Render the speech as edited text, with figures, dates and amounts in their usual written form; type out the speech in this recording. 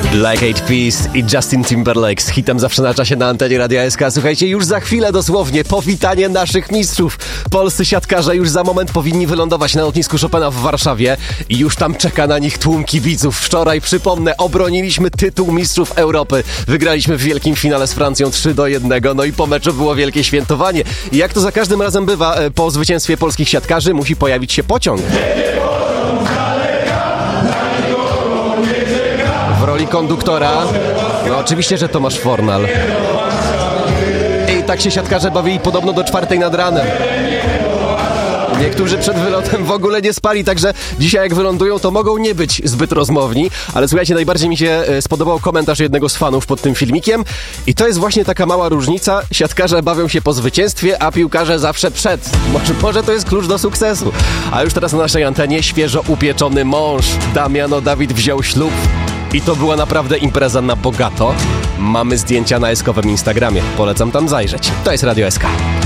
Like Eight Peas i Justin Timberlake z hitem zawsze na czasie na antenie Radia SK. Słuchajcie, już za chwilę dosłownie powitanie naszych mistrzów. Polscy siatkarze już za moment powinni wylądować na lotnisku Chopina w Warszawie i już tam czeka na nich tłum kibiców. Wczoraj, przypomnę, obroniliśmy tytuł mistrzów Europy. Wygraliśmy w wielkim finale z Francją 3-1, no i po meczu było wielkie świętowanie. I jak to za każdym razem bywa, po zwycięstwie polskich siatkarzy musi pojawić się pociąg. W roli konduktora, no oczywiście, że Tomasz Fornal. I tak się siatkarze bawili podobno do 4 nad ranem. Niektórzy przed wylotem w ogóle nie spali, także dzisiaj jak wylądują, to mogą nie być zbyt rozmowni. Ale słuchajcie, najbardziej mi się spodobał komentarz jednego z fanów pod tym filmikiem. I to jest właśnie taka mała różnica. Siatkarze bawią się po zwycięstwie, a piłkarze zawsze przed. Może to jest klucz do sukcesu. A już teraz na naszej antenie świeżo upieczony mąż. Damiano Dawid wziął ślub. I to była naprawdę impreza na bogato. Mamy zdjęcia na eskowym Instagramie. Polecam tam zajrzeć. To jest Radio SK.